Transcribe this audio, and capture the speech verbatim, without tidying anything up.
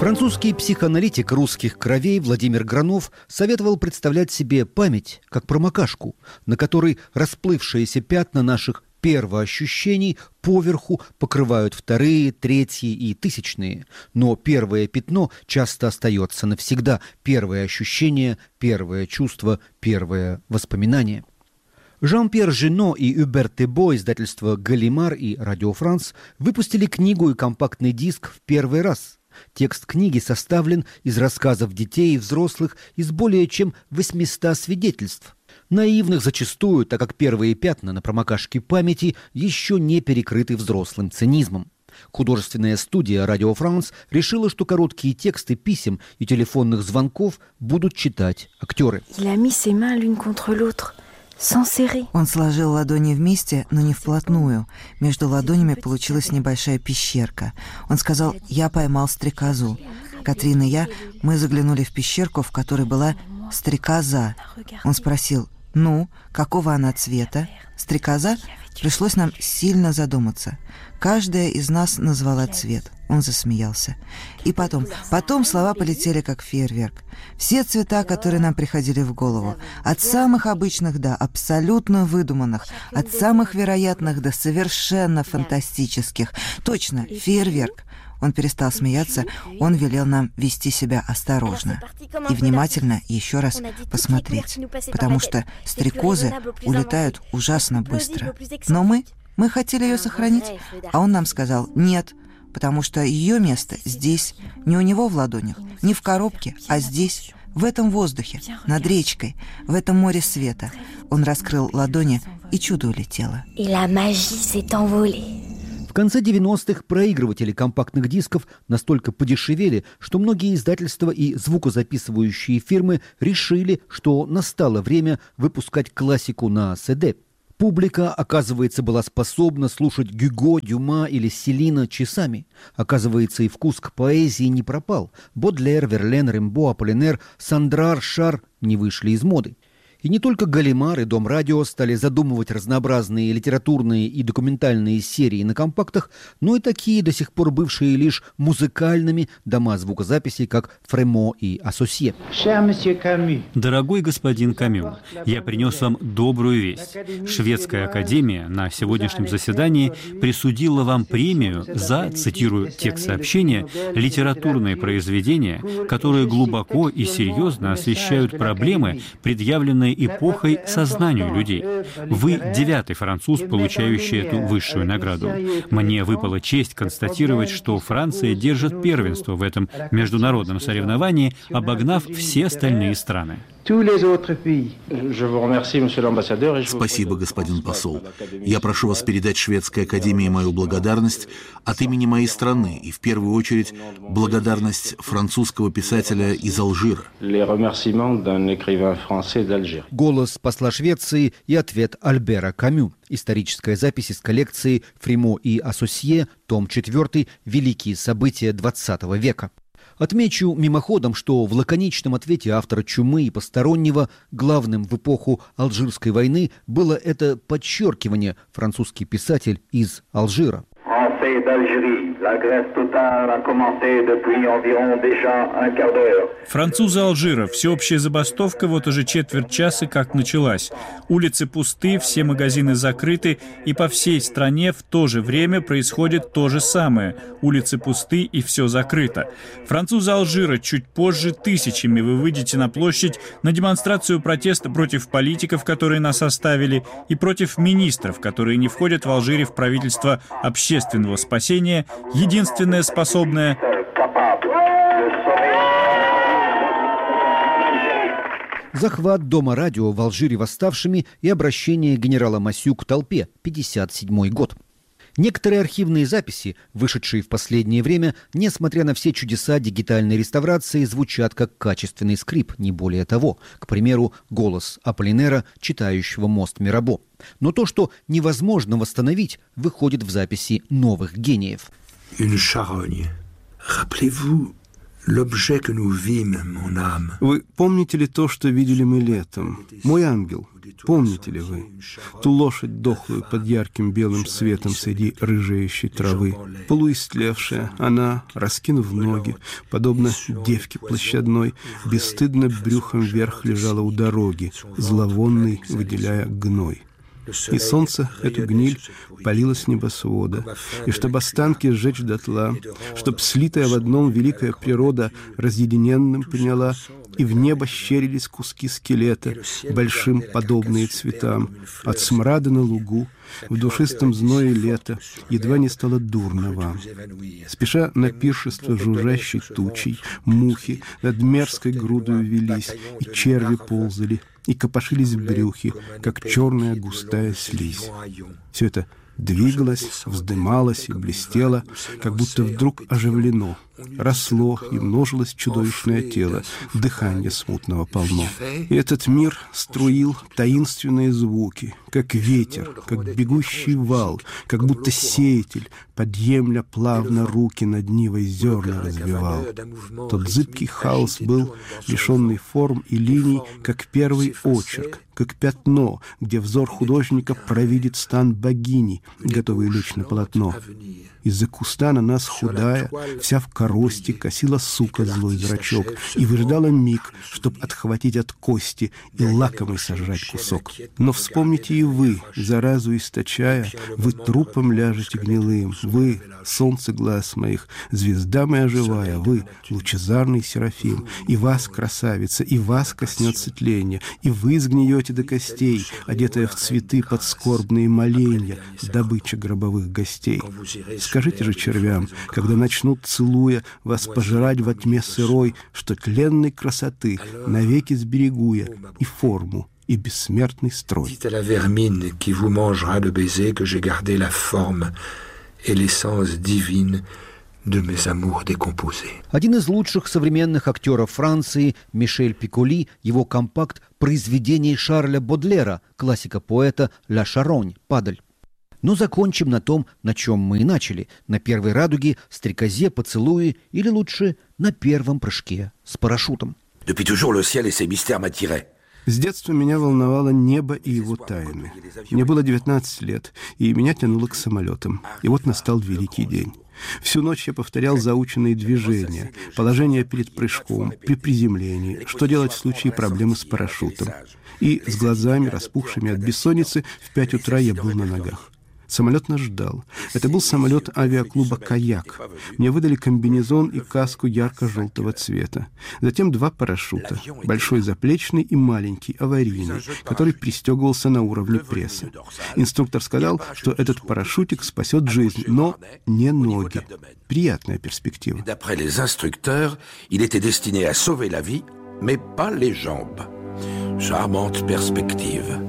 Французский психоаналитик русских кровей Владимир Гранов советовал представлять себе память как промокашку, на которой расплывшиеся пятна наших первоощущений поверху покрывают вторые, третьи и тысячные. Но первое пятно часто остается навсегда. Первое ощущение, первое чувство, первое воспоминание. Жан-Пьер Жено и Юбер Тебо, издательство «Галимар» и «Радио Франс» выпустили книгу и компактный диск в первый раз. Текст книги составлен из рассказов детей и взрослых из более чем восьмисот свидетельств. Наивных зачастую, так как первые пятна на промокашке памяти еще не перекрыты взрослым цинизмом. Художественная студия «Радио Франс» решила, что короткие тексты писем и телефонных звонков будут читать актеры. Он сложил ладони вместе, но не вплотную. Между ладонями получилась небольшая пещерка. Он сказал: «Я поймал стрекозу». Катрин и я, мы заглянули в пещерку, в которой была стрекоза. Он спросил: «Ну, какого она цвета?» «Стрекоза?» Пришлось нам сильно задуматься. Каждая из нас назвала цвет. Он засмеялся. И потом, потом слова полетели как фейерверк. Все цвета, которые нам приходили в голову. От самых обычных до абсолютно выдуманных. От самых вероятных до совершенно фантастических. Точно, фейерверк. Он перестал смеяться, он велел нам вести себя осторожно и внимательно еще раз посмотреть, потому что стрекозы улетают ужасно быстро. Но мы, мы хотели ее сохранить, а он нам сказал «нет», потому что ее место здесь, не у него в ладонях, не в коробке, а здесь, в этом воздухе, над речкой, в этом море света. Он раскрыл ладони, и чудо улетело. В конце девяностых проигрыватели компактных дисков настолько подешевели, что многие издательства и звукозаписывающие фирмы решили, что настало время выпускать классику на си ди. Публика, оказывается, была способна слушать Гюго, Дюма или Селина часами. Оказывается, и вкус к поэзии не пропал. Бодлер, Верлен, Рембо, Аполлинер, Сандрар, Шар не вышли из моды. И не только «Галимар» и «Дом радио» стали задумывать разнообразные литературные и документальные серии на компактах, но и такие, до сих пор бывшие лишь музыкальными, дома звукозаписи, как «Фремо» и «Ассосье». Дорогой господин Камю, я принес вам добрую весть. Шведская академия на сегодняшнем заседании присудила вам премию за, цитирую текст сообщения, литературные произведения, которые глубоко и серьезно освещают проблемы, предъявленные эпохой сознанию людей. Вы девятый француз, получающий эту высшую награду. Мне выпала честь констатировать, что Франция держит первенство в этом международном соревновании, обогнав все остальные страны. Спасибо, господин посол. Я прошу вас передать Шведской академии мою благодарность от имени моей страны и, в первую очередь, благодарность французского писателя из Алжира. Голос посла Швеции и ответ Альбера Камю. Историческая запись из коллекции «Фремо и Ассосье», том четвертый «Великие события двадцатого века». Отмечу мимоходом, что в лаконичном ответе автора «Чумы» и «Постороннего» главным в эпоху Алжирской войны было это подчеркивание «французский писатель из Алжира». Французы Алжира. Всеобщая забастовка вот уже четверть часа как началась. Улицы пусты, все магазины закрыты, и по всей стране в то же время происходит то же самое. Улицы пусты и все закрыто. Французы Алжира. Чуть позже тысячами вы выйдете на площадь на демонстрацию протеста против политиков, которые нас оставили, и против министров, которые не входят в Алжире в правительство общественного спасения, единственное способное... Захват Дома радио в Алжире восставшими и обращение генерала Массю к толпе, пятьдесят седьмой год. Некоторые архивные записи, вышедшие в последнее время, несмотря на все чудеса дигитальной реставрации, звучат как качественный скрип, не более того. К примеру, голос Аполлинера, читающего «Мост Мирабо». Но то, что невозможно восстановить, выходит в записи новых гениев. Une charogne. Rappelez-vous Вы помните ли то, что видели мы летом? Мой ангел, помните ли вы? Ту лошадь дохлую под ярким белым светом среди рыжеющей травы. Полуистлевшая, она, раскинув ноги, подобно девке площадной, бесстыдно брюхом вверх лежала у дороги, зловонной, выделяя гной. И солнце эту гниль палило с небосвода, и чтоб останки сжечь дотла, чтоб слитая в одном великая природа разъединенным приняла, и в небо щерились куски скелета, большим подобные цветам, от смрада на лугу, в душистом зное лета, едва не стало дурно вам. Спеша на пиршество жужжащей тучей, мухи над мерзкой грудою велись, и черви ползали, и копошились в брюхе, как черная густая слизь. Все это двигалось, вздымалось и блестело, как будто вдруг оживлено. Росло и множилось чудовищное тело, дыхание смутного полно. И этот мир струил таинственные звуки, как ветер, как бегущий вал, как будто сеятель, подъемля плавно руки над нивой зерна развивал. Тот зыбкий хаос был, лишенный форм и линий, как первый очерк, как пятно, где взор художника провидит стан богини, готовый лечь на полотно. Из-за куста на нас худая, вся в корости, косила сука злой зрачок и выждала миг, чтоб отхватить от кости и лакомый сожрать кусок. Но вспомните и вы, заразу источая, вы трупом ляжете гнилым, вы, солнце глаз моих, звезда моя живая, вы, лучезарный Серафим, и вас, красавица, и вас коснется тление, и вы сгниете до костей, одетая в цветы под скорбные моленья, добыча гробовых гостей. Скажите же червям, когда начнут, целуя, вас пожирать во тьме сырой, что тленной красоты навеки сберегу я и форму, и бессмертный строй. Один из лучших современных актеров Франции, Мишель Пиколи, его компакт «Произведение Шарля Бодлера», классика поэта «Ля Шаронь» — «Падаль». Но закончим на том, на чем мы и начали. На первой радуге, стрекозе, поцелуи или лучше на первом прыжке с парашютом. С детства меня волновало небо и его тайны. Мне было девятнадцать лет, и меня тянуло к самолетам. И вот настал великий день. Всю ночь я повторял заученные движения, положение перед прыжком, при приземлении, что делать в случае проблемы с парашютом. И с глазами, распухшими от бессонницы, в пять утра я был на ногах. Самолет нас ждал. Это был самолет авиаклуба «Каяк». Мне выдали комбинезон и каску ярко-желтого цвета. Затем два парашюта. Большой заплечный и маленький, аварийный, который пристегивался на уровне пресса. Инструктор сказал, что этот парашютик спасет жизнь, но не ноги. Приятная перспектива. D'après les instructeurs, il était destiné à sauver la vie, mais pas les jambes. Charmante perspective.